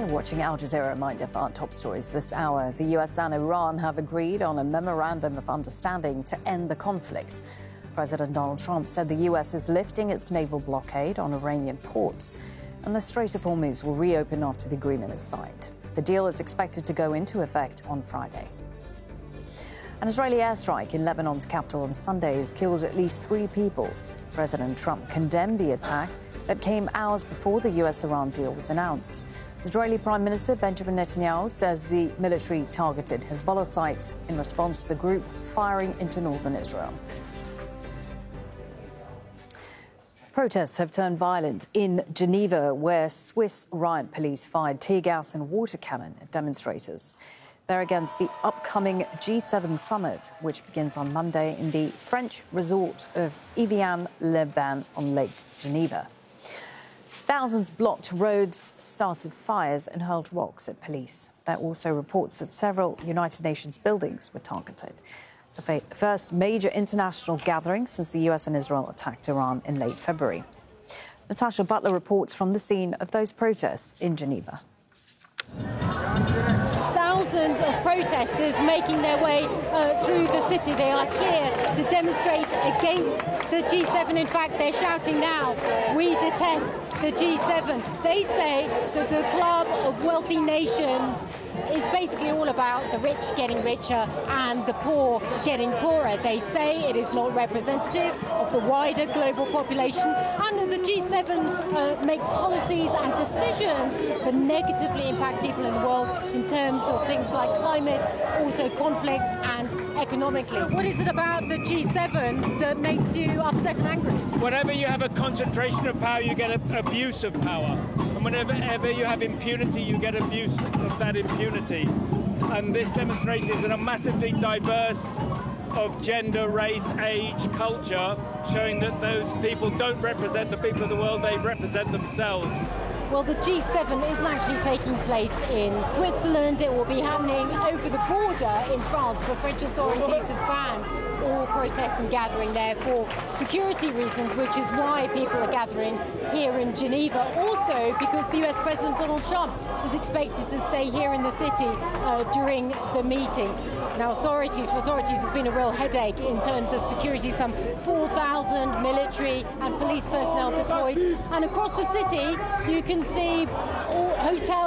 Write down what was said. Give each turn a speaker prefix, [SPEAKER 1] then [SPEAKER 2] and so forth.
[SPEAKER 1] You're watching Al Jazeera. Reminder of our top stories this hour. The US and Iran have agreed on a memorandum of understanding to end the conflict. President Donald Trump said the US is lifting its naval blockade on Iranian ports, and the Strait of Hormuz will reopen after the agreement is signed. The deal is expected to go into effect on Friday. An Israeli airstrike in Lebanon's capital on Sunday has killed at least 3 people. President Trump condemned the attack that came hours before the US-Iran deal was announced. Israeli Prime Minister Benjamin Netanyahu says the military targeted Hezbollah sites in response to the group firing into northern Israel. Protests have turned violent in Geneva, where Swiss riot police fired tear gas and water cannon at demonstrators. They're against the upcoming G7 summit, which begins on Monday in the French resort of Evian-les-Bains on Lake Geneva. Thousands blocked roads, started fires and hurled rocks at police. There are also reports that several United Nations buildings were targeted. It's the first major international gathering since the US and Israel attacked Iran in late February. Natasha Butler reports from the scene of those protests in Geneva.
[SPEAKER 2] Thousands of protesters making their way through the city. They are here to demonstrate against the G7. In fact, they're shouting now, "We detest the G7." They say that the club of wealthy nations is basically all about the rich getting richer and the poor getting poorer. They say it is not representative of the wider global population, and that the G7 makes policies and decisions that negatively impact people in the world in terms of things like climate, also conflict and economically. What is it about the G7 that makes you upset and angry?
[SPEAKER 3] Whenever you have a concentration of power, you get abuse of power. And whenever you have impunity, you get abuse of that impunity. And this demonstration is a massively diverse of gender, race, age, culture, showing that those people don't represent the people of the world, they represent themselves.
[SPEAKER 2] Well, the G7 isn't actually taking place in Switzerland. It will be happening over the border in France, but French authorities have banned all protests and gathering there for security reasons, which is why people are gathering here in Geneva. Also, because the US President Donald Trump is expected to stay here in the city during the meeting. Now, for authorities, has been a real headache in terms of security. Some 4,000 military and police personnel deployed. And across the city, you can see all hotels